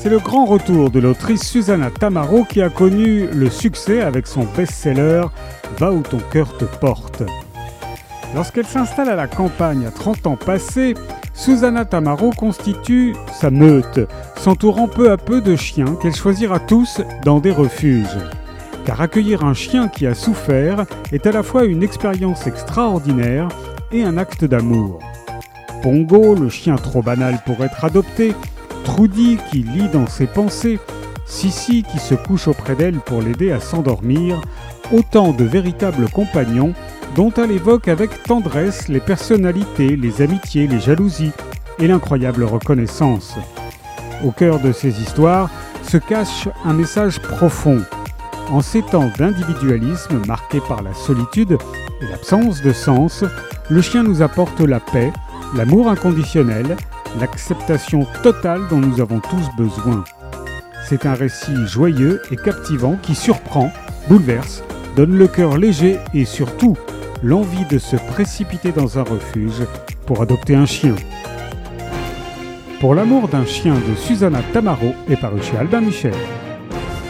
C'est le grand retour de l'autrice Susana Tamaro qui a connu le succès avec son best-seller « Va où ton cœur te porte ». Lorsqu'elle s'installe à la campagne à 30 ans passés, Susana Tamaro constitue sa meute, s'entourant peu à peu de chiens qu'elle choisira tous dans des refuges. Car accueillir un chien qui a souffert est à la fois une expérience extraordinaire et un acte d'amour. Pongo, le chien trop banal pour être adopté, Trudy qui lit dans ses pensées, Sissi qui se couche auprès d'elle pour l'aider à s'endormir, autant de véritables compagnons dont elle évoque avec tendresse les personnalités, les amitiés, les jalousies et l'incroyable reconnaissance. Au cœur de ces histoires se cache un message profond. En ces temps d'individualisme marqués par la solitude et l'absence de sens, le chien nous apporte la paix, l'amour inconditionnel, l'acceptation totale dont nous avons tous besoin. C'est un récit joyeux et captivant qui surprend, bouleverse, donne le cœur léger et surtout l'envie de se précipiter dans un refuge pour adopter un chien. Pour l'amour d'un chien de Susana Tamaro est paru chez Albin Michel.